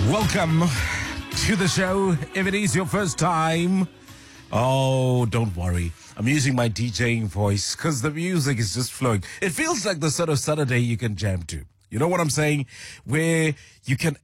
Welcome to the show. If it is your first time, oh, don't worry. I'm using my DJing voice because the music is just flowing. It feels like the sort of Saturday you can jam to. You know what I'm saying? Where you can